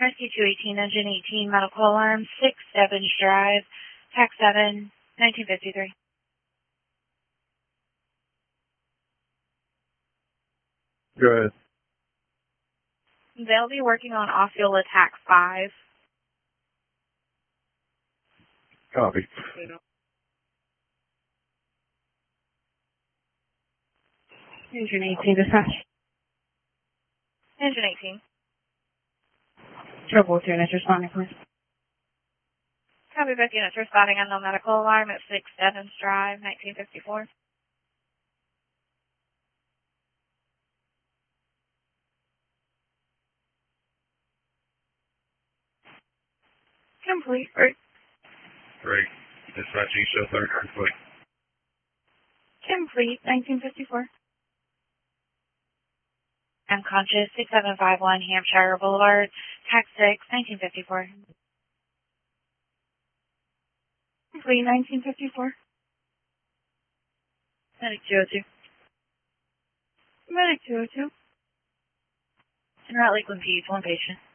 Rescue 218, Engine 18, medical alarm, 6 Stebbins Drive, TAC 7, 1953. Go ahead. They'll be working on off-fuel attack 5. Copy. Engine 18, dispatch. Engine 18. Trouble with units responding, please. Copy, both units responding on the medical alarm at 6 Stebbins Drive, 1954. Complete. Great. Dispatching show 3rd foot. Complete, 1954. Unconscious, 6751 Hampshire Boulevard, TAC 6, 1954. Complete, 1954. Medic 202. Medic 202. En route Lakeland Peds, 1 patient.